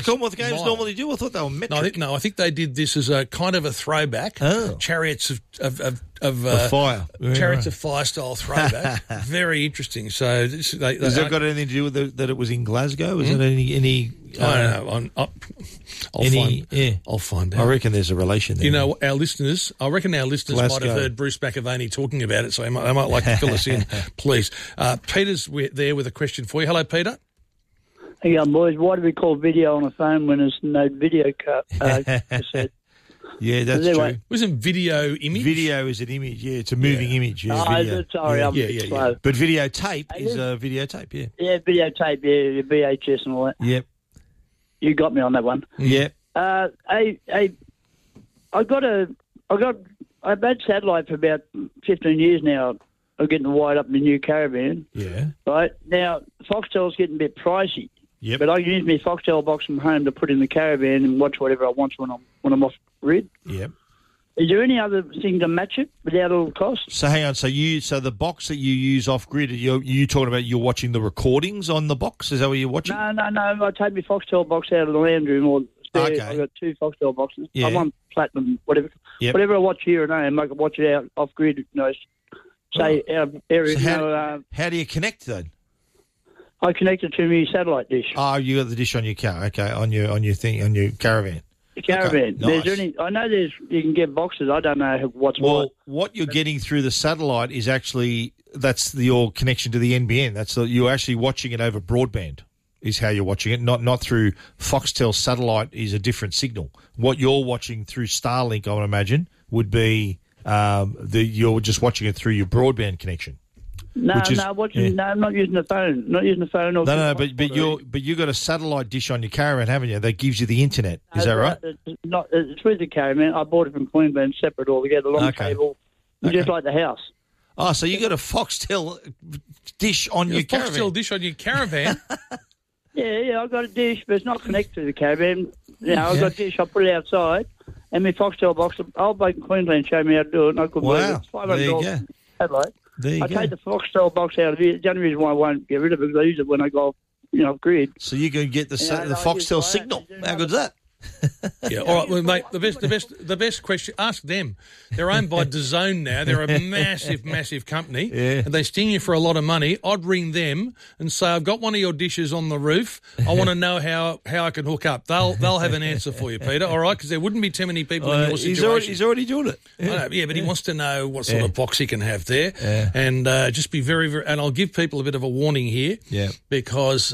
call them what the games mild. normally do? I thought they were metric. I think they did this as a kind of a throwback. Oh. Chariots of fire. Yeah, Chariots of Fire style throwback. Very interesting. So Has that got anything to do with that it was in Glasgow? Is it any I don't know. I'll find out. I reckon there's a relation there. You know, our listeners, I reckon our listeners might have heard Bruce McAvaney talking about it, so they might like to fill us in, please. Peter's there with a question for you. Hello, Peter. Hey, boys. Why do we call video on a phone when there's no video cassette? Yeah, that's true. Wasn't video image? Video is an image, yeah. It's a moving image. Yeah, sorry, I'm slow. But videotape is a videotape, yeah. Yeah, videotape, yeah, VHS and all that. Yep. You got me on that one. Yep. I've had satellite for about 15 years now. I'm getting wired up in the new caravan. Yeah. Right? Now, Foxtel's getting a bit pricey. Yep. But I can use my Foxtel box from home to put in the caravan and watch whatever I want when I'm off grid. Yep. Is there any other thing to match it without all the costs? So hang on. So the box that you use off grid, you talking about you're watching the recordings on the box? Is that what you're watching? No. I take my Foxtel box out of the lounge room or spare. Okay. I've got 2 Foxtel boxes. Yeah. I want platinum, whatever. Yep. Whatever I watch here and home, I can watch it out off grid. Say our area. So how do you connect then? I connected to my satellite dish. Oh, you got the dish on your car. Okay, on your thing, on your caravan. The caravan. Okay, nice. I know you can get boxes. I don't know what's what. What you're getting through the satellite is actually your connection to the NBN. You're actually watching it over broadband. Is how you're watching it, not through Foxtel satellite. Is a different signal. What you're watching through Starlink, I would imagine, would be you're just watching it through your broadband connection. No, I'm not using the phone. Not using the phone. But you got a satellite dish on your caravan, haven't you? That gives you the internet. Is that right? It's with the caravan. I bought it from Queensland, separate altogether, long cable, just like the house. Oh, so you got a Foxtel dish on your caravan? Foxtel dish on your caravan? Yeah, I've got a dish, but it's not connected to the caravan. I've got a dish. I put it outside, and my Foxtel box. Old bloke in Queensland showed me how to do it, and I couldn't believe it. It's $500 satellite. I take the Foxtel box out of it. The only reason why I won't get rid of it is because I use it when I go off grid. So you can get the Foxtel signal. How good's that? Yeah, all right, well, mate. The best question. Ask them. They're owned by DAZN now. They're a massive company, and they sting you for a lot of money. I'd ring them and say, "I've got one of your dishes on the roof. I want to know how I can hook up." They'll have an answer for you, Peter. All right, because there wouldn't be too many people in your situation. He's already doing it. Yeah, but he wants to know what sort of box he can have there, and just be very, very. And I'll give people a bit of a warning here, because.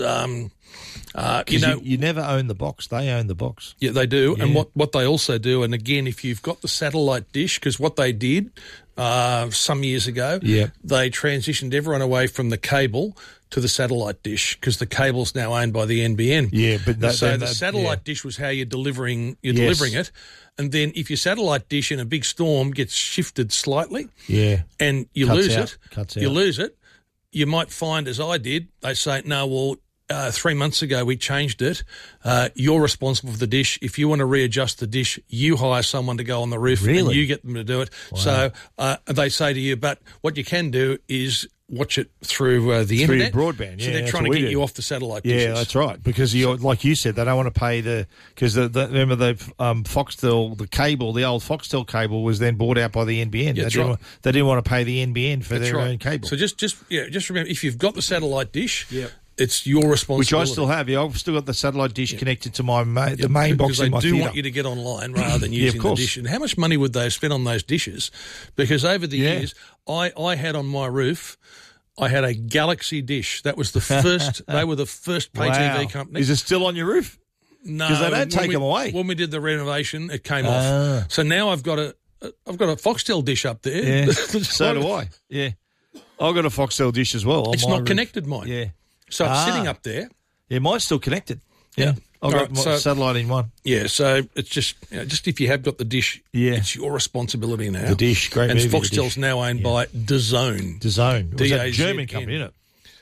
You never own the box. They own the box. Yeah, they do. Yeah. And what they also do, and again, if you've got the satellite dish, because what they did some years ago, they transitioned everyone away from the cable to the satellite dish because the cable's now owned by the NBN. Yeah, but the satellite dish was how you're delivering it. And then if your satellite dish in a big storm gets shifted slightly, and you lose it, you might find, as I did, they say, no, well, 3 months ago, we changed it. You're responsible for the dish. If you want to readjust the dish, you hire someone to go on the roof and you get them to do it. Wow. So they say to you, but what you can do is watch it through the internet. Through broadband, So they're trying to get you off the satellite dishes. Yeah, that's right. Because, like you said, they don't want to pay because remember the Foxtel, the cable, the old Foxtel cable was then bought out by the NBN. Yeah, they didn't want to pay the NBN for their own cable. So just remember, if you've got the satellite dish, it's your responsibility. Which I still have. Yeah, I've still got the satellite dish connected to my the main box in my theatre. Because they do want you to get online rather than using the dish. And how much money would they have spent on those dishes? Because over the years, I had on my roof, I had a Galaxy dish. That was the first. They were the first pay TV company. Is it still on your roof? No, because they don't take them away. When we did the renovation, it came off. So now I've got a Foxtel dish up there. Yeah. So do I. Yeah, I've got a Foxtel dish as well. It's not connected, mine. Yeah. So it's sitting up there. Yeah, mine's still connected. Yeah. I've got my satellite in one. Yeah, so it's just if you have got the dish, it's your responsibility now. The dish, great and movie. And Foxtel's now owned by DAZN. DAZN. It was a German company, isn't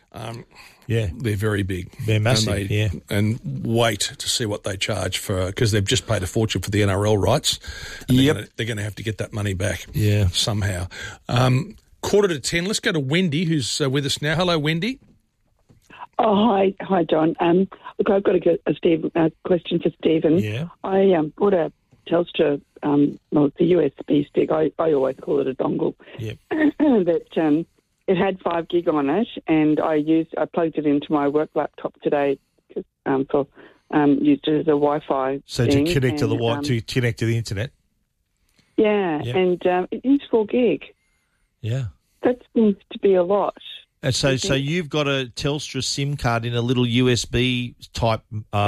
it? They're very big. They're massive, and wait to see what they charge for, because they've just paid a fortune for the NRL rights. They're going to have to get that money back somehow. 9:45, let's go to Wendy, who's with us now. Hello, Wendy. Oh, hi, John. Look, I've got a question for Stephen. Yeah. I bought a Telstra, it's a USB stick. I always call it a dongle. Yep. That it had 5 gig on it, and I plugged it into my work laptop today for used it as a Wi-Fi. So thing, to connect to connect to the internet. Yeah, yep. And it used 4 gig. Yeah. That seems to be a lot. And so you've got a Telstra SIM card in a little USB type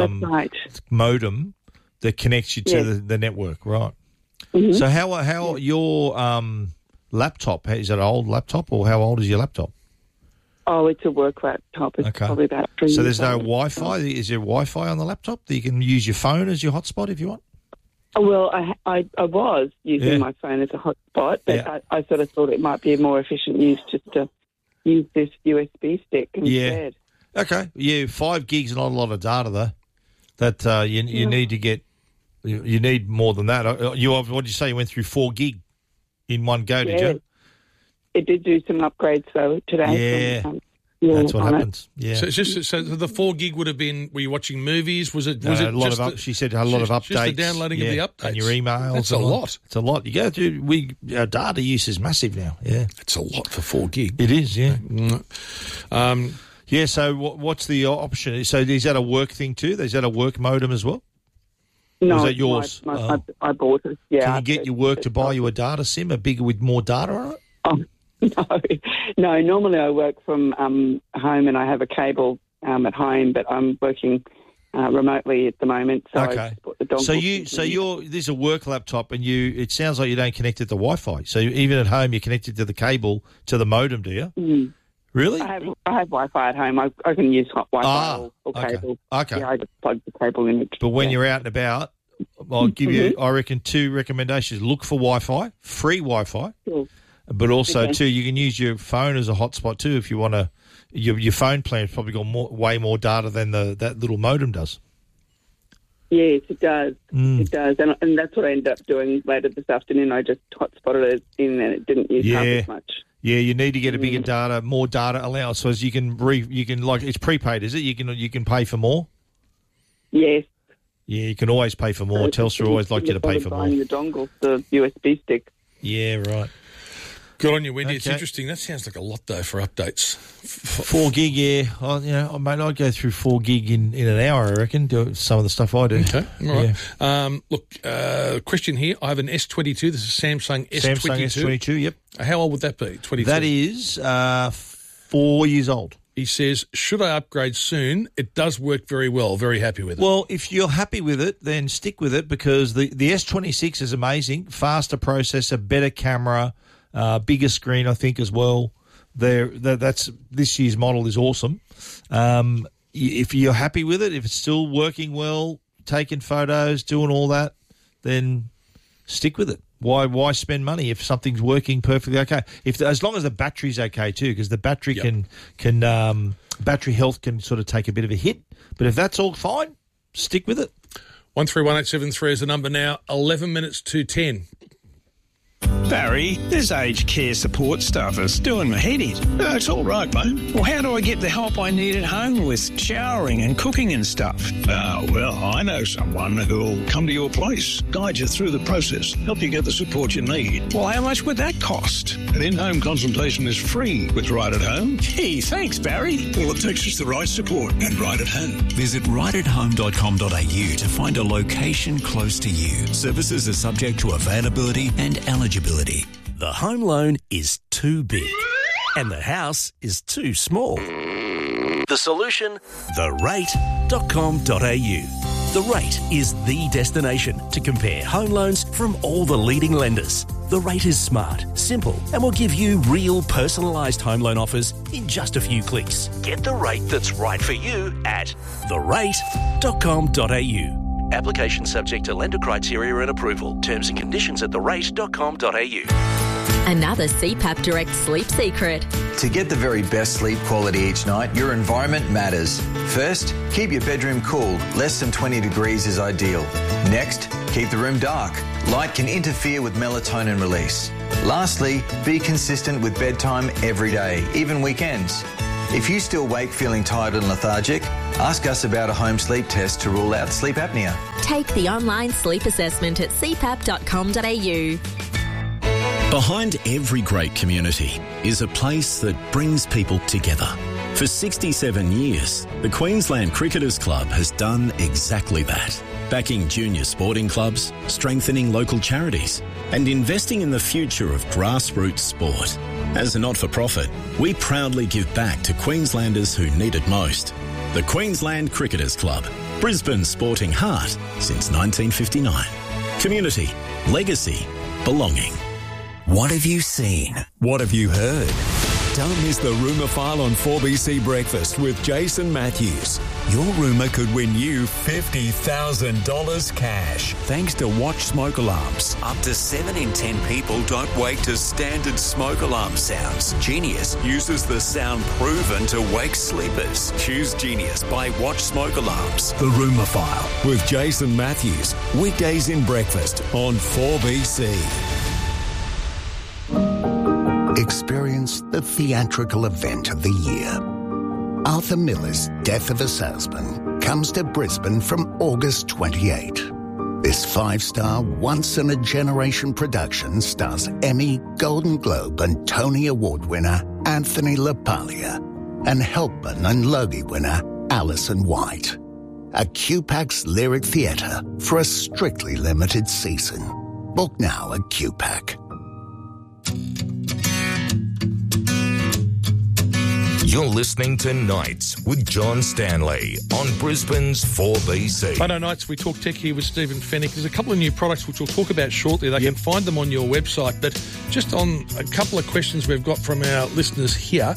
modem that connects you to the network, right? Mm-hmm. So how your laptop, is it an old laptop or how old is your laptop? Oh, it's a work laptop. It's probably about 3 years So there's no old. Wi-Fi? Is there Wi-Fi on the laptop that you can use your phone as your hotspot if you want? Well, I was using my phone as a hotspot, but I sort of thought it might be a more efficient use just to use this USB stick instead. Yeah. Okay. Yeah, 5 gigs is not a lot of data, though. That you need to get... You need more than that. What did you say? You went through 4 gig in one go, did you? It did do some upgrades, though, today. Yeah. That's what happens. Yeah. So it's just so the 4 gig would have been. Were you watching movies? Was it a lot of? She said a lot of updates. Just the downloading of the updates and your emails. That's a lot. It's a lot. You go through. Our data use is massive now. Yeah, it's a lot for 4 gig. It is. Yeah. Yeah. So what's the option? So is that a work thing too? Is that a work modem as well? No, or is that yours? I bought it. Yeah. Can you get your work to buy you a data SIM, a bigger with more data on it? No. Normally I work from home and I have a cable at home, but I'm working remotely at the moment. So I just bought the dongle. So this is a work laptop, and it sounds like you don't connect it to Wi-Fi. So even at home, you're connected to the cable to the modem, do you? Mm. Really? I have Wi-Fi at home. I can use Wi-Fi or cable. Okay. Yeah, I just plug the cable in. But when you're out and about, I'll give you, I reckon, 2 recommendations. Look for Wi-Fi, free Wi-Fi. Sure. But also, too, you can use your phone as a hotspot, too, if you want to. Your phone plan's probably got way more data than that little modem does. Yes, it does. It does. And that's what I ended up doing later this afternoon. I just hotspotted it in and it didn't use half as much. Yeah, you need to get a bigger data, more data allowance, so as you can like it's prepaid, is it? You can pay for more. Yes. Yeah, you can always pay for more. Telstra always like you to pay for more. Buying the dongle, the USB stick. Yeah, right. Good on you, Wendy. Okay. It's interesting. That sounds like a lot, though, for updates. 4 gig, yeah. I'd go through 4 gig in an hour, I reckon, do some of the stuff I do. Okay, all right. Yeah. Look, question here. I have an S22. This is Samsung S22. Samsung S22, yep. How old would that be? 22? That is 4 years old. He says, should I upgrade soon? It does work very well. Very happy with it. Well, if you're happy with it, then stick with it because the S26 is amazing. Faster processor, better camera, bigger screen, I think, as well. That's this year's model is awesome. If you're happy with it, if it's still working well, taking photos, doing all that, then stick with it. Why spend money if something's working perfectly okay? As long as the battery's okay too, because the battery can battery health can sort of take a bit of a hit. But if that's all fine, stick with it. 131873 is the number now. 11 minutes to 10. Barry, this aged care support stuff is doing my head in. It's all right, mate. Well, how do I get the help I need at home with showering and cooking and stuff? Well, I know someone who'll come to your place, guide you through the process, help you get the support you need. Well, how much would that cost? An in-home consultation is free with Right at Home. Gee, thanks, Barry. All it takes is the right support and Right at Home. Visit rightathome.com.au to find a location close to you. Services are subject to availability and eligibility. The home loan is too big and the house is too small. The solution? therate.com.au. The Rate is the destination to compare home loans from all the leading lenders. The Rate is smart, simple, and will give you real personalised home loan offers in just a few clicks. Get the rate that's right for you at therate.com.au. Application subject to lender criteria and approval. Terms and conditions at therate.com.au. Another CPAP Direct sleep secret. To get the very best sleep quality each night, your environment matters. First, keep your bedroom cool. Less than 20 degrees is ideal. Next, keep the room dark. Light can interfere with melatonin release. Lastly, be consistent with bedtime every day, even weekends. If you still wake feeling tired and lethargic, ask us about a home sleep test to rule out sleep apnea. Take the online sleep assessment at cpap.com.au. Behind every great community is a place that brings people together. For 67 years, the Queensland Cricketers Club has done exactly that. Backing junior sporting clubs, strengthening local charities, and investing in the future of grassroots sport. As a not-for-profit, we proudly give back to Queenslanders who need it most. The Queensland Cricketers Club, Brisbane's sporting heart since 1959. Community, legacy, belonging. What have you seen? What have you heard? Don't miss the Rumour File on 4BC Breakfast with Jason Matthews. Your rumour could win you $50,000 cash. Thanks to Watch Smoke Alarms. Up to 7 in 10 people don't wake to standard smoke alarm sounds. Genius uses the sound proven to wake sleepers. Choose Genius by Watch Smoke Alarms. The Rumour File with Jason Matthews. Weekdays in Breakfast on 4BC. Experience the theatrical event of the year. Arthur Miller's Death of a Salesman comes to Brisbane from August 28. This 5-star, once-in-a-generation production stars Emmy, Golden Globe and Tony Award winner Anthony LaPaglia and Helpman and Logie winner Alison White. A QPAC's Lyric Theatre for a strictly limited season. Book now at QPAC. You're listening to Nights with John Stanley on Brisbane's 4BC. Friday nights, we talk tech here with Stephen Fennick. There's a couple of new products which we'll talk about shortly. They can find them on your website. But just on a couple of questions we've got from our listeners here.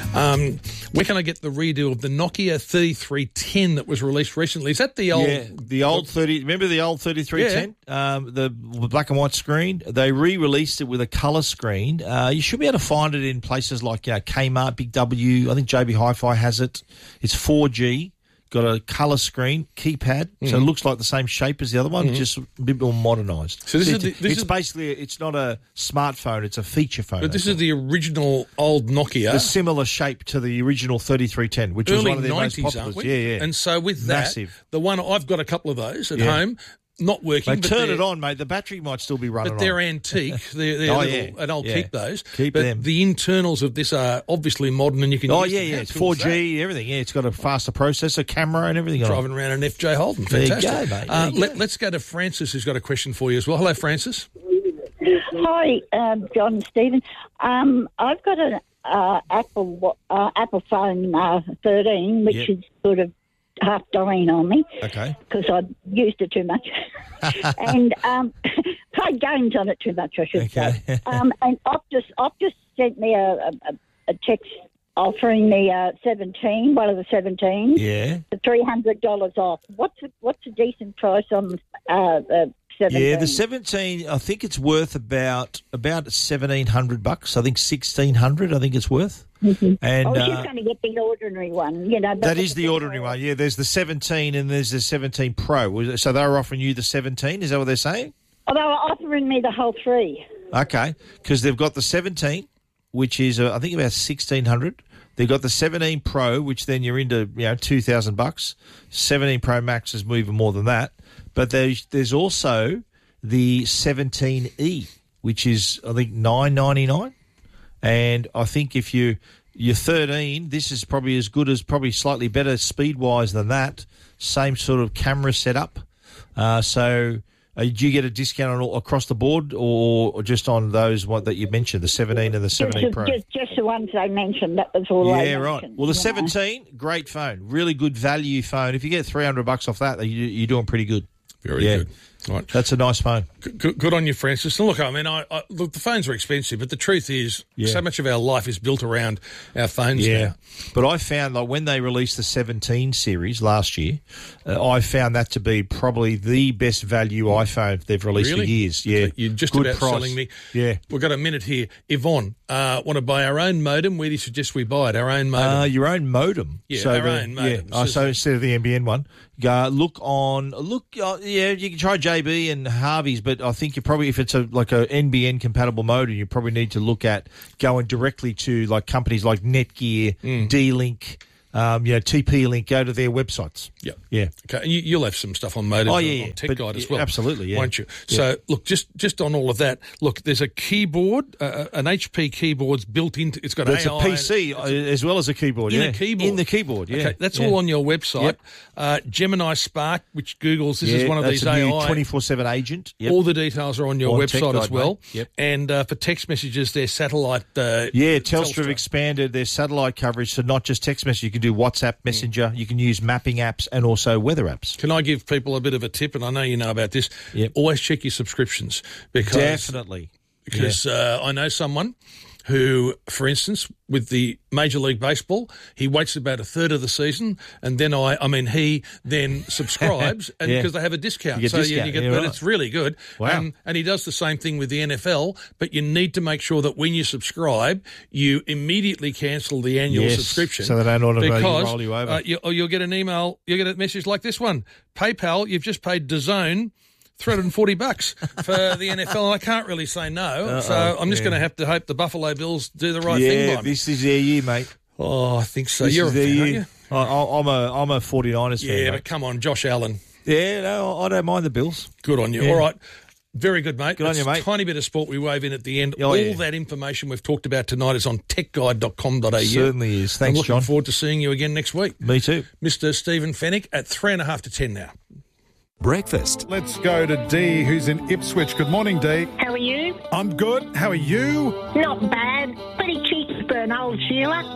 Where can I get the redo of the Nokia 3310 that was released recently? Is that the old... Yeah, the old 30... Remember the old 3310? Yeah. The black and white screen? They re-released it with a colour screen. You should be able to find it in places like Kmart, Big W. I think JB Hi-Fi has it. It's 4G. Got a colour screen, keypad, so it looks like the same shape as the other one, just a bit more modernised. So it's basically, it's not a smartphone, it's a feature phone. But this is the original old Nokia. The similar shape to the original 3310, which was one of their most popular. Yeah. And so with that, the one, I've got a couple of those at home. Not working. They turn it on, mate. The battery might still be running on. But they're antique. And I'll keep those. Keep them. The internals of this are obviously modern and you can use them. It's 4G, everything. Yeah, it's got a faster processor, camera and everything. Driving around an FJ Holden. Fantastic. There you go, mate. Let's go to Francis, who's got a question for you as well. Hello, Francis. Hi, John and Stephen. I've got an Apple phone 13, which is sort of half dying on me. Okay. Because I used it too much. And played games on it too much, I should say. And Optus sent me a text offering me 17, one of the 17s. Yeah. For $300 off. What's a decent price on the 17? Yeah, the 17, I think it's worth about $1,700. I think $1,600. I think it's worth. Mm-hmm. And I was just going to get the ordinary one, That is the ordinary one. Yeah, there's the 17 and there's the 17 Pro. So they were offering you the 17. Is that what they're saying? Oh, they were offering me the whole 3. Okay, because they've got the 17, which is I think about $1,600. They've got the 17 Pro, which then you're into $2,000. 17 Pro Max is moving more than that. But there's also the 17E, which is I think $999. And I think if you're 13, this is probably as good as probably slightly better speed-wise than that. Same sort of camera setup. So do you get a discount on across the board or just on those that you mentioned, the 17 and the 17 Pro? Just the ones I mentioned. That was all I mentioned. Yeah, right. Well, the 17, great phone. Really good value phone. If you get $300 off that, you're doing pretty good. Very good. Right. That's a nice phone. Good on you, Francis. And look, I mean, look, the phones are expensive, but the truth is so much of our life is built around our phones now. But I found when they released the 17 series last year, I found that to be probably the best value iPhone they've released for years. Yeah. You're just good about price. selling me. Yeah. We've got a minute here. Yvonne, want to buy our own modem? Where do you suggest we buy it? Our own modem? Your own modem. Yeah, our own modem. Yeah. So instead of the NBN one, Look, you can try JB and Harvey's, but I think you probably, if it's like a NBN compatible motor, you probably need to look at going directly to like companies like Netgear, D-Link, TP-Link. Go to their websites. Yep. Yeah. Okay. And you'll have some stuff on motors on Tech Guide as well. Absolutely, won't you? Yeah. So, look, just on all of that, look, there's a keyboard, an HP keyboard's built into. It's got That's AI. It's a PC as well as a keyboard. In a keyboard. In the keyboard. Yeah. Okay, that's all on your website. Yep. Gemini Spark, which Google's. This is one of these AI 24/7 agent. Yep. All the details are on your website as well. Yep. And for text messages, their satellite. Telstra have expanded their satellite coverage to not just text message. You can do WhatsApp, Messenger. You can use mapping apps and also weather apps. Can I give people a bit of a tip? And I know you know about this. Yep. Always check your subscriptions. Definitely. Because I know someone who, for instance, with the Major League Baseball, he waits about a third of the season, and then he then subscribes, and because they have a discount, but it's really good. Wow! And he does the same thing with the NFL, but you need to make sure that when you subscribe, you immediately cancel the annual subscription, so they don't automatically roll you over. You'll get an email, you'll get a message like this one: PayPal, you've just paid DAZN $340 for the NFL, and I can't really say no. So I'm just going to have to hope the Buffalo Bills do the right thing by me. This is their year, mate. Oh, I think so. You're a fan, aren't you? I'm a 49ers fan. Yeah, but come on, Josh Allen. Yeah, no, I don't mind the Bills. Good on you. Yeah. All right. Very good, mate. Good on you, mate. A tiny bit of sport we wave in at the end. All that information we've talked about tonight is on techguide.com.au. Certainly is. Thanks, John. I'm looking forward to seeing you again next week. Me too. Mr. Stephen Fennick at 9:30 to 10 now. Breakfast. Let's go to Dee, who's in Ipswich. Good morning, Dee. How are you? I'm good. How are you? Not bad. Pretty cheeky for an old Sheila.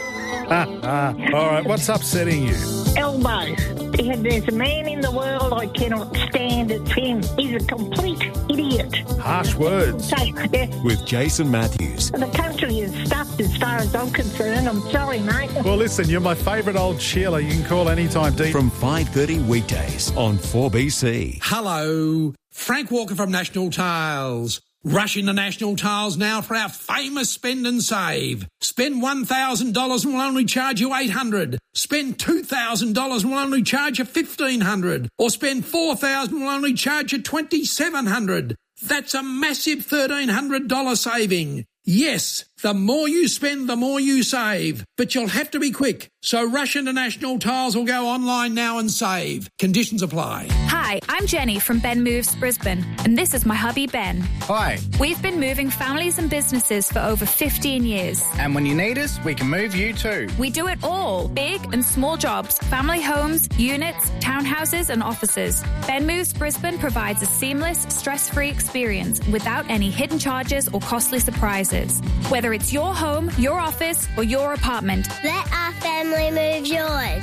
All right, what's upsetting you? Elbows. There's a man in the world I cannot stand. It's him. He's a complete idiot. Harsh words. So, with Jason Matthews. The country is stuffed as far as I'm concerned. I'm sorry, mate. Well, listen, you're my favourite old Sheila. You can call anytime, Dee. From 5:30 weekdays on 4BC. Hello. Frank Walker from National Tiles. Rush into National Tiles now for our famous spend and save. Spend $1,000 and we'll only charge you $800. Spend $2,000 and we'll only charge you $1,500. Or spend $4,000 and we'll only charge you $2,700. That's a massive $1,300 saving. Yes, the more you spend, the more you save. But you'll have to be quick. So rush into National Tiles or go online now and save. Conditions apply. Hi, I'm Jenny from Ben Moves Brisbane, and this is my hubby Ben. Hi. We've been moving families and businesses for over 15 years. And when you need us, we can move you too. We do it all. Big and small jobs, family homes, units, townhouses and offices. Ben Moves Brisbane provides a seamless, stress-free experience without any hidden charges or costly surprises. Whether it's your home, your office or your apartment. Let our family move yours.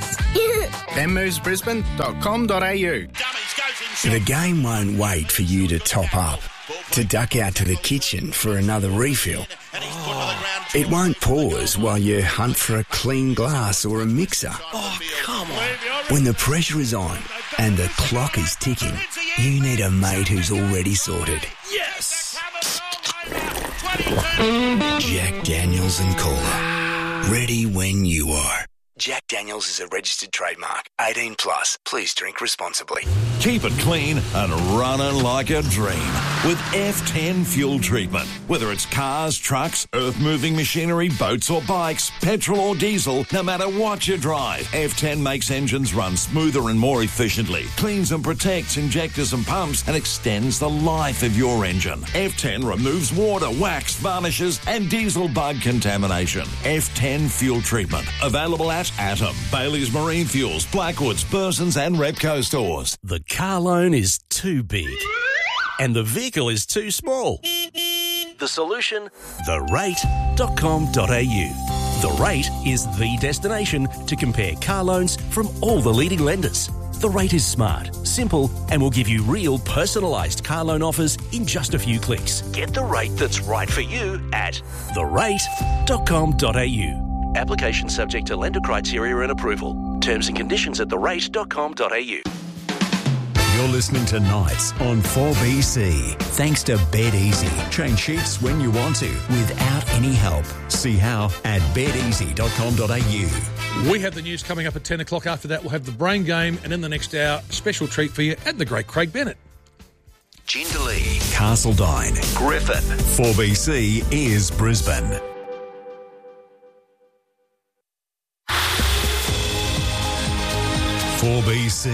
benmovesbrisbane.com.au. The game won't wait for you to top up, to duck out to the kitchen for another refill. It won't pause while you hunt for a clean glass or a mixer. Oh, come on. When the pressure is on and the clock is ticking, you need a mate who's already sorted. Yes! Jack Daniels and Cola. Ready when you are. Jack Daniels is a registered trademark. 18 plus. Please drink responsibly. Keep it clean and running like a dream with F10 fuel treatment. Whether it's cars, trucks, earth-moving machinery, boats or bikes, petrol or diesel, no matter what you drive, F10 makes engines run smoother and more efficiently, cleans and protects injectors and pumps, and extends the life of your engine. F10 removes water, wax, varnishes, and diesel bug contamination. F10 fuel treatment. Available at Atom, Bailey's Marine Fuels, Blackwoods, Burson's and Repco stores. The car loan is too big and the vehicle is too small. The solution? therate.com.au. The Rate is the destination to compare car loans from all the leading lenders. The Rate is smart, simple, and will give you real personalised car loan offers in just a few clicks. Get the rate that's right for you at therate.com.au. Application subject to lender criteria and approval. Terms and conditions at therate.com.au. You're listening to Nights on 4BC. Thanks to Bed Easy. Change sheets when you want to without any help. See how at bedeasy.com.au. We have the news coming up at 10 o'clock. After that, we'll have the Brain Game. And in the next hour, special treat for you and the great Craig Bennett. Jindalee, Castledine, Griffin. 4BC is Brisbane. .4BC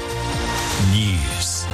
News.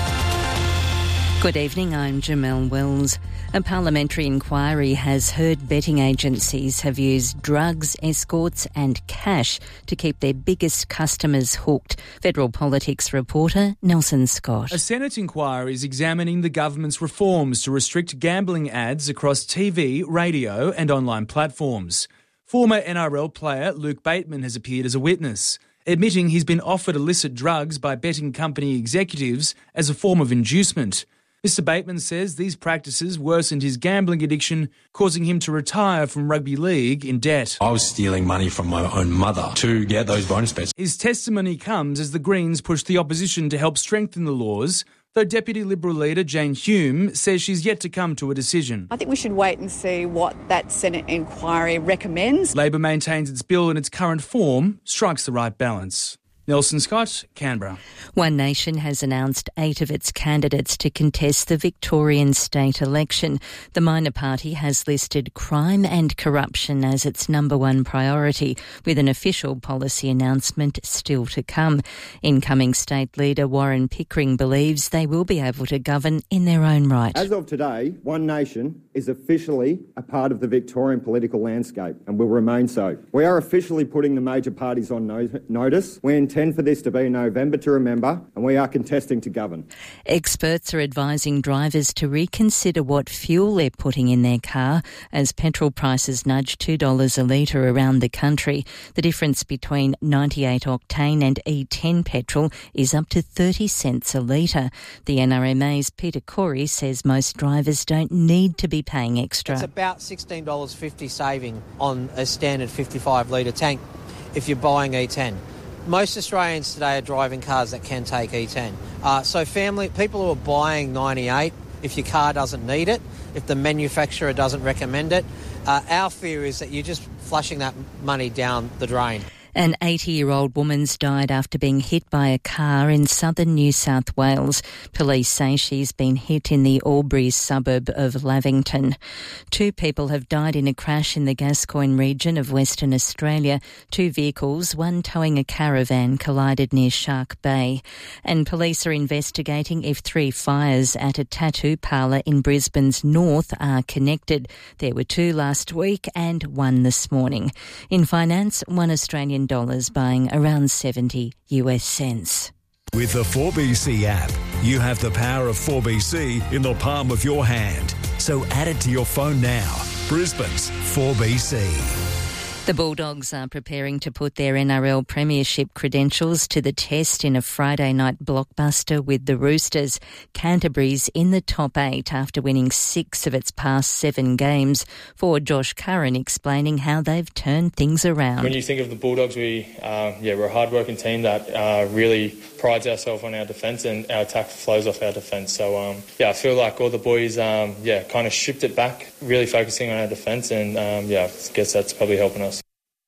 Good evening, I'm Jamelle Wells. A parliamentary inquiry has heard betting agencies have used drugs, escorts and cash to keep their biggest customers hooked. Federal Politics reporter Nelson Scott. A Senate inquiry is examining the government's reforms to restrict gambling ads across TV, radio and online platforms. Former NRL player Luke Bateman has appeared as a witness, admitting he's been offered illicit drugs by betting company executives as a form of inducement. Mr. Bateman says these practices worsened his gambling addiction, causing him to retire from rugby league in debt. I was stealing money from my own mother to get those bonus bets. His testimony comes as the Greens push the opposition to help strengthen the laws, though Deputy Liberal leader Jane Hume says she's yet to come to a decision. I think we should wait and see what that Senate inquiry recommends. Labor maintains its bill in its current form strikes the right balance. Nelson Scott, Canberra. One Nation has announced 8 of its candidates to contest the Victorian state election. The minor party has listed crime and corruption as its number one priority, with an official policy announcement still to come. Incoming state leader Warren Pickering believes they will be able to govern in their own right. As of today, One Nation is officially a part of the Victorian political landscape and will remain so. We are officially putting the major parties on notice. We intend for this to be November to remember, and we are contesting to govern. Experts are advising drivers to reconsider what fuel they're putting in their car as petrol prices nudge $2 a litre around the country. The difference between 98 octane and E10 petrol is up to 30 cents a litre. The NRMA's Peter Corey says most drivers don't need to be paying extra. It's about $16.50 saving on a standard 55 litre tank if you're buying E10. Most Australians today are driving cars that can take E10. So people who are buying 98, if your car doesn't need it, if the manufacturer doesn't recommend it, our fear is that you're just flushing that money down the drain. An 80-year-old woman's died after being hit by a car in southern New South Wales. Police say she's been hit in the Albury suburb of Lavington. 2 people have died in a crash in the Gascoyne region of Western Australia. 2 vehicles, one towing a caravan, collided near Shark Bay. And police are investigating if 3 fires at a tattoo parlour in Brisbane's north are connected. There were 2 last week and 1 this morning. In finance, 1 Australian dollars buying around 70 US cents. With the 4BC app, you have the power of 4BC in the palm of your hand. So add it to your phone now. Brisbane's 4BC. The Bulldogs are preparing to put their NRL premiership credentials to the test in a Friday night blockbuster with the Roosters. Canterbury's in the top 8 after winning 6 of its past 7 games. For Josh Curran explaining how they've turned things around. When you think of the Bulldogs, we're a hard-working team that really prides ourselves on our defence, and our attack flows off our defence. So, I feel like all the boys, kind of shipped it back, really focusing on our defence, and, I guess that's probably helping us.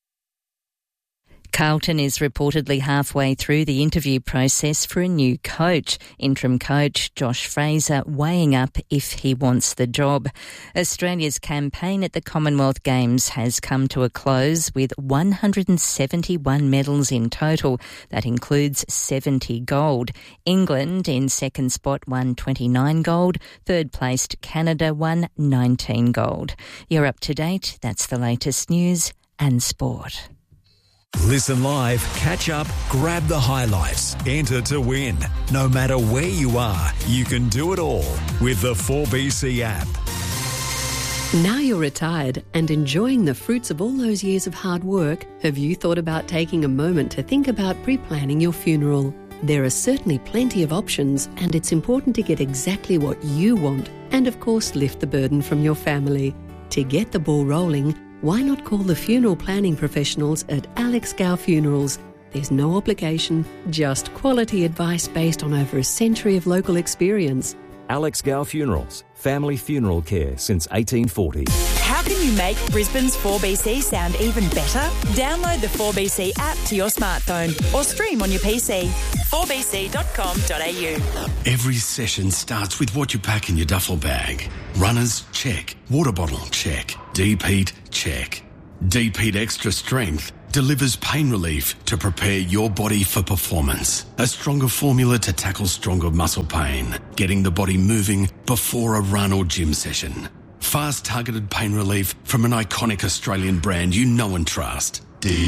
Carlton is reportedly halfway through the interview process for a new coach. Interim coach Josh Fraser weighing up if he wants the job. Australia's campaign at the Commonwealth Games has come to a close with 171 medals in total. That includes 70 gold. England in second spot won 29 gold. Third placed Canada won 19 gold. You're up to date. That's the latest news and sport. Listen live, catch up, grab the highlights, enter to win. No matter where you are, you can do it all with the 4BC app. Now you're retired and enjoying the fruits of all those years of hard work, have you thought about taking a moment to think about pre-planning your funeral? There are certainly plenty of options, and it's important to get exactly what you want and, of course, lift the burden from your family. To get the ball rolling, why not call the funeral planning professionals at Alex Gow Funerals? There's no obligation, just quality advice based on over a century of local experience. Alex Gow Funerals, family funeral care since 1840. How can you make Brisbane's 4BC sound even better? Download the 4BC app to your smartphone or stream on your PC. 4bc.com.au. Every session starts with what you pack in your duffel bag. Runners, check. Water bottle, check. Deep heat, check. Deep Heat Extra Strength delivers pain relief to prepare your body for performance. A stronger formula to tackle stronger muscle pain, getting the body moving before a run or gym session. Fast targeted pain relief from an iconic Australian brand you know and trust.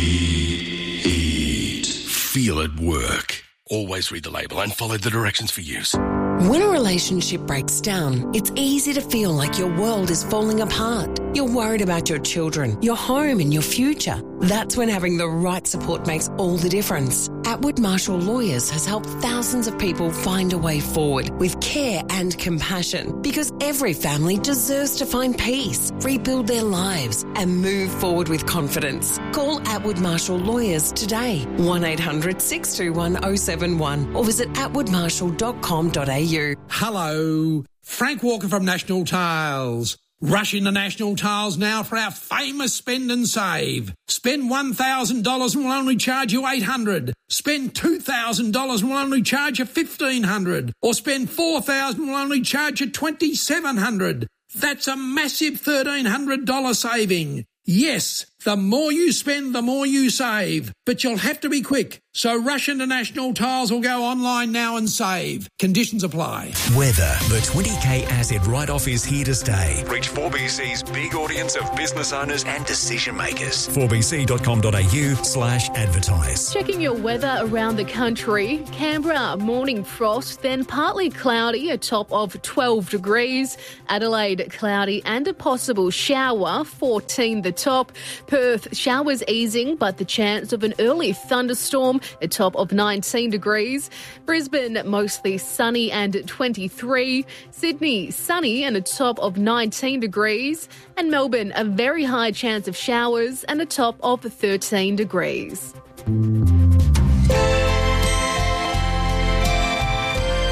Deep. Feel it work. Always read the label and follow the directions for use. When a relationship breaks down, it's easy to feel like your world is falling apart. You're worried about your children, your home and your future. That's when having the right support makes all the difference. Atwood Marshall Lawyers has helped thousands of people find a way forward with care and compassion, because every family deserves to find peace, rebuild their lives and move forward with confidence. Call Atwood Marshall Lawyers today, 1800 621 071 or visit atwoodmarshall.com.au. Hello, Frank Walker from National Tiles. Rush into National Tiles now for our famous spend and save. Spend $1,000 and we'll only charge you $800. Spend $2,000 and we'll only charge you $1,500. Or spend $4,000 and we'll only charge you $2,700. That's a massive $1,300 saving. Yes, the more you spend, the more you save. But you'll have to be quick. So rush into National Tiles or go online now and save. Conditions apply. Weather. The 20K asset write-off is here to stay. Reach 4BC's big audience of business owners and decision makers. 4bc.com.au/advertise. Checking your weather around the country. Canberra, morning frost, then partly cloudy, a top of 12 degrees. Adelaide, cloudy and a possible shower, 14 the top. Perth, showers easing, but the chance of an early thunderstorm, a top of 19 degrees. Brisbane, mostly sunny and 23. Sydney, sunny and a top of 19 degrees. And Melbourne, a very high chance of showers and a top of 13 degrees.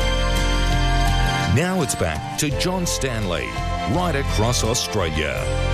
Now it's back to John Stanley, right across Australia.